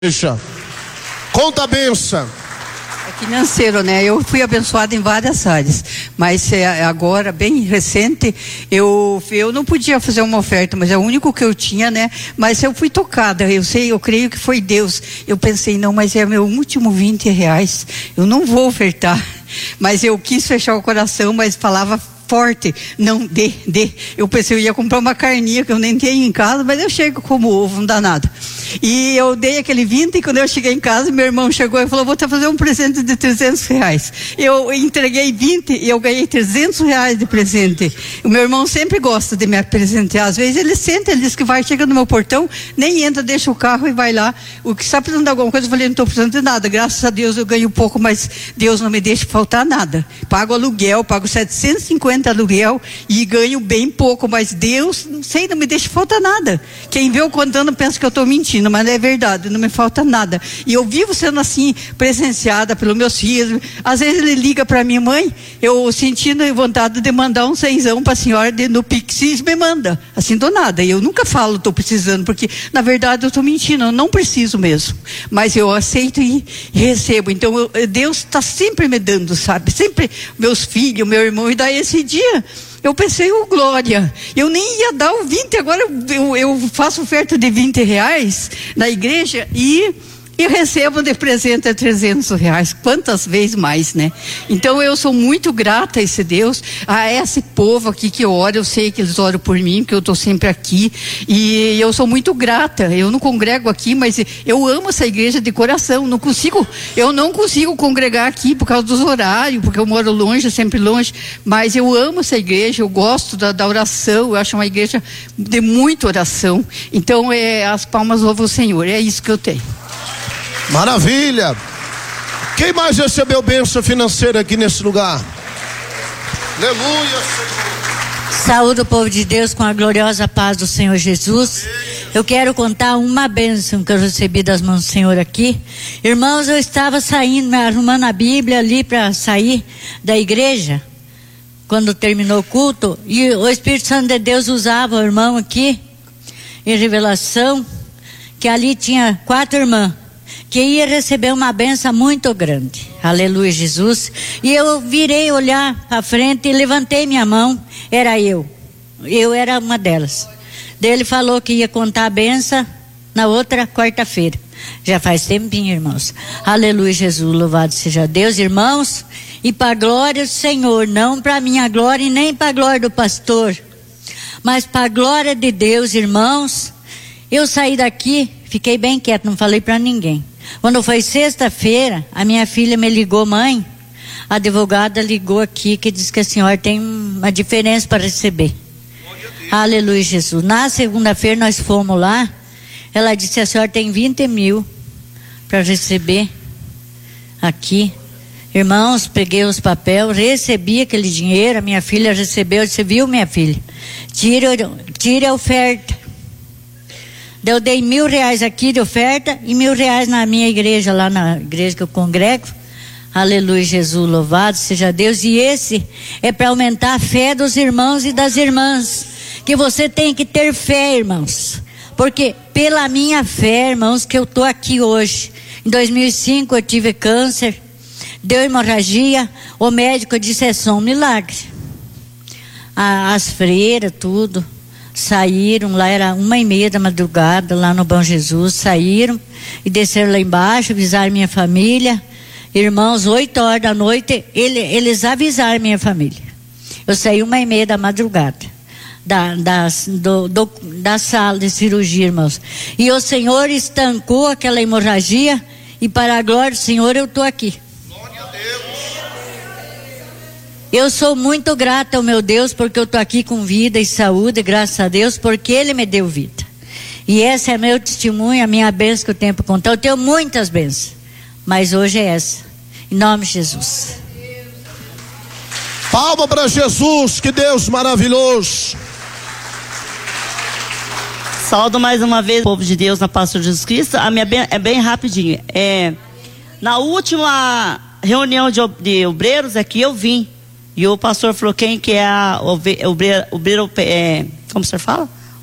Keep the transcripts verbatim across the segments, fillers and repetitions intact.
Conta a benção. É financeiro, né? Eu fui abençoada em várias áreas, mas é, agora, bem recente, eu, eu não podia fazer uma oferta, mas é o único que eu tinha, né? Mas eu fui tocada, eu sei, eu creio que foi Deus. Eu pensei, não, mas é meu último vinte reais, eu não vou ofertar. Mas eu quis fechar o coração, mas falava forte, não, dê, dê. Eu pensei, eu ia comprar uma carninha que eu nem tenho em casa, mas eu chego como ovo, não dá nada. E eu dei aquele vinte, e quando eu cheguei em casa, meu irmão chegou e falou, vou te fazer um presente de trezentos reais. Eu entreguei vinte e eu ganhei trezentos reais de presente. O meu irmão sempre gosta de me presentear. Às vezes ele senta, ele diz que vai, chega no meu portão, nem entra, deixa o carro e vai lá. O que está precisando de alguma coisa, eu falei, não estou precisando de nada. Graças a Deus eu ganho pouco, mas Deus não me deixa faltar nada. Pago aluguel, pago setecentos e cinquenta aluguel e ganho bem pouco, mas Deus, não sei, não me deixa faltar nada. Quem vê eu contando pensa que eu estou mentindo, mas não é verdade, não me falta nada. E eu vivo sendo assim, presenciada pelos meus filhos. Às vezes ele liga para minha mãe, eu sentindo vontade de mandar um cenzão para a senhora de, no Pix, me manda, assim do nada. E eu nunca falo, estou precisando, porque na verdade eu estou mentindo, eu não preciso mesmo. Mas eu aceito e, e recebo. Então eu, Deus está sempre me dando, sabe? Sempre meus filhos, meu irmão, e daí esse dia eu pensei, oh glória, eu nem ia dar o vinte, agora eu, eu faço oferta de vinte reais na igreja e e recebo de presente a trezentos reais, quantas vezes mais, né? Então eu sou muito grata a esse Deus, a esse povo aqui que ora, eu sei que eles oram por mim, porque eu estou sempre aqui, e eu sou muito grata. Eu não congrego aqui, mas eu amo essa igreja de coração. Não consigo, eu não consigo congregar aqui por causa dos horários, porque eu moro longe, sempre longe, mas eu amo essa igreja, eu gosto da, da oração, eu acho uma igreja de muita oração. Então é, as palmas louvam o Senhor, é isso que eu tenho. Maravilha! Quem mais recebeu bênção financeira aqui nesse lugar? Aleluia, Senhor! Saúde o povo de Deus com a gloriosa paz do Senhor Jesus. Eu quero contar uma bênção que eu recebi das mãos do Senhor aqui. Irmãos, eu estava saindo, me arrumando a Bíblia ali para sair da igreja, quando terminou o culto, e o Espírito Santo de Deus usava o irmão aqui, em revelação, que ali tinha quatro irmãs que ia receber uma benção muito grande. Aleluia, Jesus. E eu virei olhar para frente e levantei minha mão. Era eu. Eu era uma delas. Daí ele falou que ia contar a benção na outra quarta-feira. Já faz tempinho, irmãos. Aleluia, Jesus. Louvado seja Deus, irmãos. E para a glória do Senhor. Não para a minha glória e nem para a glória do pastor. Mas para a glória de Deus, irmãos. Eu saí daqui, fiquei bem quieto, não falei para ninguém. Quando foi sexta-feira, a minha filha me ligou, mãe, a advogada ligou aqui que diz que a senhora tem uma diferença para receber. Aleluia, Jesus. Na segunda-feira nós fomos lá, ela disse, a senhora tem vinte mil para receber aqui. Irmãos, peguei os papéis, recebi aquele dinheiro, a minha filha recebeu, você viu, minha filha? Tire, tire a oferta. Eu dei mil reais aqui de oferta e mil reais na minha igreja, lá na igreja que eu congrego. Aleluia, Jesus, louvado seja Deus. E esse é para aumentar a fé dos irmãos e das irmãs. Que você tem que ter fé, irmãos. Porque pela minha fé, irmãos, que eu estou aqui hoje. Em dois mil e cinco eu tive câncer, deu hemorragia. O médico disse, é só um milagre. As freiras, tudo. Saíram, lá era uma e meia da madrugada, lá no Bom Jesus, saíram e desceram lá embaixo, avisaram minha família, irmãos, oito horas da noite, ele, eles avisaram minha família. Eu saí uma e meia da madrugada, da, da, do, do, da sala de cirurgia, irmãos, e o Senhor estancou aquela hemorragia, e para a glória do Senhor eu estou aqui. Eu sou muito grata ao meu Deus, porque eu estou aqui com vida e saúde, graças a Deus, porque Ele me deu vida. E esse é meu testemunho, a minha bênção que eu tenho para contar. Eu tenho muitas bênçãos, mas hoje é essa. Em nome de Jesus. Palma para Jesus, que Deus maravilhoso. Saúdo mais uma vez o povo de Deus na paz de Jesus Cristo. A minha bem, é bem rapidinho. É, na última reunião de, de obreiros aqui eu vim. E o pastor falou, quem que é a obreiro, obreiro é, como o senhor fala?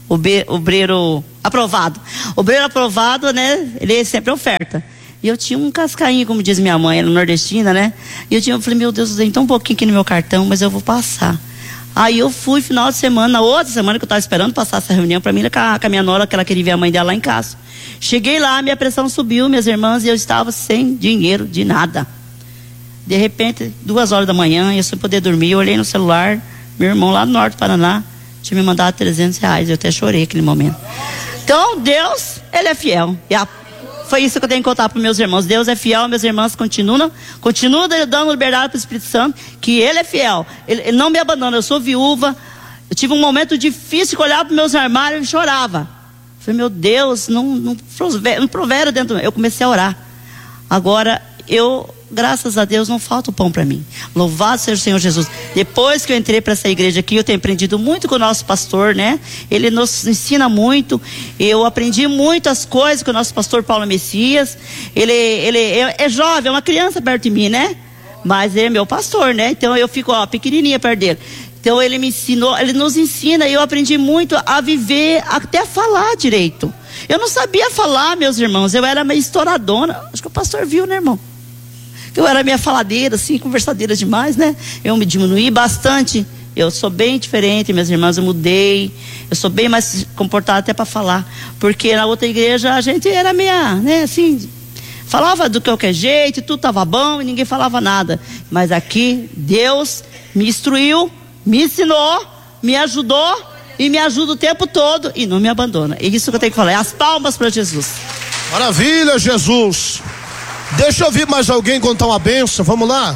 Obe, obreiro aprovado. Obreiro aprovado, né? Ele sempre oferta. E eu tinha um cascainho, como diz minha mãe, ela nordestina, né? E eu tinha, eu falei, meu Deus, tem tão pouquinho aqui no meu cartão, mas eu vou passar. Aí eu fui final de semana, na outra semana que eu estava esperando passar essa reunião para mim, com a, com a minha nora, que ela queria ver a mãe dela lá em casa. Cheguei lá, minha pressão subiu, minhas irmãs, e eu estava sem dinheiro de nada. De repente, duas horas da manhã, eu sem poder dormir, eu olhei no celular, meu irmão lá no norte do Paraná tinha me mandado trezentos reais, eu até chorei naquele momento. Então, Deus, Ele é fiel. E a, foi isso que eu tenho que contar para meus irmãos. Deus é fiel, meus irmãos continuam, continuam dando liberdade para o Espírito Santo, que Ele é fiel. Ele, ele não me abandona, eu sou viúva. Eu tive um momento difícil que eu olhava para os meus armários e chorava. Eu falei, meu Deus, não, não, não provera dentro. Eu comecei a orar. Agora, eu... graças a Deus não falta o pão para mim. Louvado seja o Senhor Jesus. Depois que eu entrei para essa igreja aqui, eu tenho aprendido muito com o nosso pastor, né? Ele nos ensina muito. Eu aprendi muito as coisas com o nosso pastor Paulo Messias. Ele, ele é, é jovem, é uma criança perto de mim, né? Mas ele é meu pastor, né? Então eu fico, ó, pequenininha perto dele. Então ele me ensinou, ele nos ensina, e eu aprendi muito a viver, até a falar direito. Eu não sabia falar, meus irmãos. Eu era meio estouradona. Acho que o pastor viu, né, irmão? Eu era meia faladeira, assim, conversadeira demais, né? Eu me diminuí bastante. Eu sou bem diferente, minhas irmãs, eu mudei. Eu sou bem mais comportada até para falar. Porque na outra igreja a gente era meia, né, assim, falava do qualquer jeito, tudo estava bom e ninguém falava nada. Mas aqui, Deus me instruiu, me ensinou, me ajudou e me ajuda o tempo todo e não me abandona. É isso que eu tenho que falar. É as palmas para Jesus. Maravilha, Jesus. Deixa eu ouvir mais alguém contar uma bênção, vamos lá.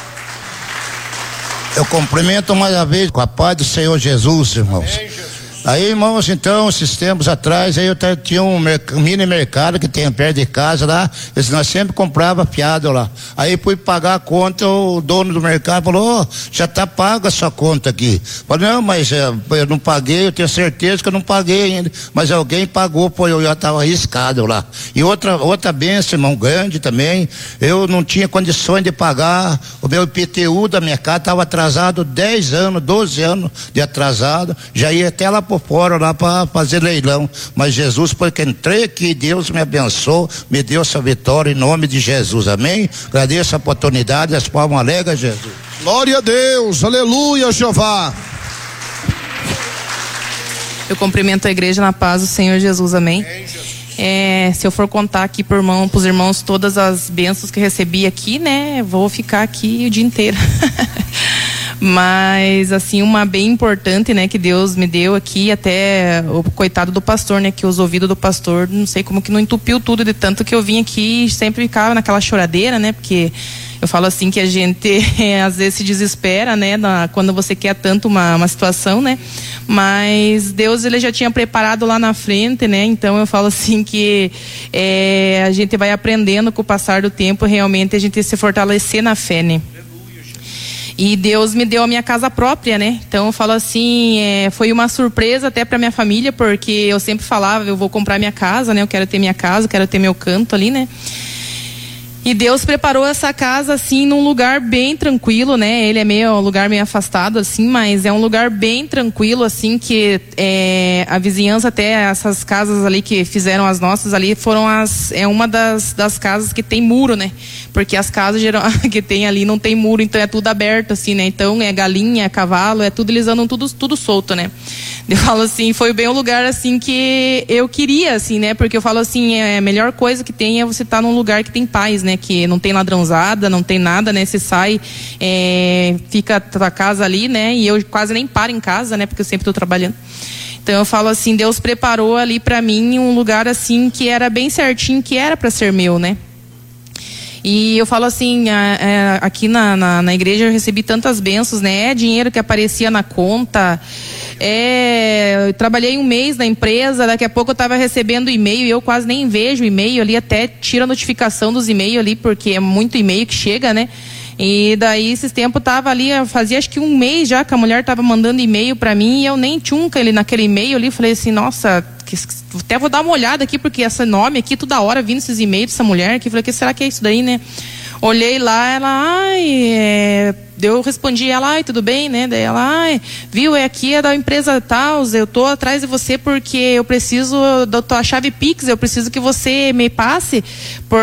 Eu cumprimento mais uma vez com a paz do Senhor Jesus, irmãos. Amém, Jesus. Aí, irmãos, então, esses tempos atrás, aí eu tinha um mini mercado que tem perto de casa lá, nós sempre comprava fiado lá. Aí fui pagar a conta, o dono do mercado falou, oh, já tá paga a sua conta aqui. Falei, não, mas é, eu não paguei, eu tenho certeza que eu não paguei ainda, mas alguém pagou, pô, eu já estava arriscado lá. E outra, outra benção, irmão, grande também, eu não tinha condições de pagar, o meu I P T U da minha casa estava atrasado dez anos, doze anos de atrasado, já ia até lá por fora lá para fazer leilão, mas Jesus, porque entrei aqui, Deus me abençoou, me deu essa vitória em nome de Jesus, amém? Agradeço a oportunidade, as palmas alegres, Jesus. Glória a Deus, aleluia, Jeová. Eu cumprimento a igreja na paz do Senhor Jesus, amém? Amém, Jesus. É, se eu for contar aqui para irmão, os irmãos todas as bênçãos que recebi aqui, né, vou ficar aqui o dia inteiro. Mas assim, uma bem importante, né, que Deus me deu aqui, até o coitado do pastor, né, que os ouvidos do pastor, não sei como que não entupiu tudo, de tanto que eu vim aqui e sempre ficava naquela choradeira, né, porque eu falo assim que a gente às vezes se desespera, né, na, quando você quer tanto uma, uma situação, né, mas Deus, ele já tinha preparado lá na frente, né, então eu falo assim que é, a gente vai aprendendo com o passar do tempo, realmente a gente se fortalecer na fé, né. E Deus me deu a minha casa própria, né? Então eu falo assim, é, foi uma surpresa até para minha família, porque eu sempre falava, eu vou comprar minha casa, né? Eu quero ter minha casa, eu quero ter meu canto ali, né? E Deus preparou essa casa assim num lugar bem tranquilo, né? Ele é meio um lugar meio afastado assim, mas é um lugar bem tranquilo assim, que é, a vizinhança, até essas casas ali que fizeram as nossas ali, foram as é uma das, das casas que tem muro, né? Porque as casas geral, que tem ali não tem muro, então é tudo aberto assim, né? Então é galinha, é cavalo, é tudo, eles andam tudo tudo solto, né? Eu falo assim, foi bem um lugar assim que eu queria assim, né? Porque eu falo assim, é, a melhor coisa que tem é você estar num lugar que tem paz, né? Que não tem ladrãozada, não tem nada, né? Você sai, é, fica a tua casa ali, né? E eu quase nem paro em casa, né? Porque eu sempre estou trabalhando. Então eu falo assim, Deus preparou ali para mim um lugar assim que era bem certinho, que era para ser meu, né? E eu falo assim, a, a, aqui na, na, na igreja eu recebi tantas bênçãos, né? É dinheiro que aparecia na conta. É, eu trabalhei um mês na empresa, daqui a pouco eu estava recebendo e-mail e eu quase nem vejo e-mail ali, até tiro a notificação dos e-mails ali, porque é muito e-mail que chega, né? E daí esses tempos tava ali, fazia acho que um mês já que a mulher tava mandando e-mail para mim e eu nem tchunca ele naquele e-mail ali, falei assim, nossa, que, até vou dar uma olhada aqui, porque esse nome aqui toda hora vindo esses e-mails dessa mulher aqui, falei, que será que é isso daí, né? Olhei lá, ela, ai, é, eu respondi ela, ai, tudo bem, né? Daí ela, ai, viu, é aqui é da empresa tal, eu tô atrás de você porque eu preciso da tua chave Pix, eu preciso que você me passe por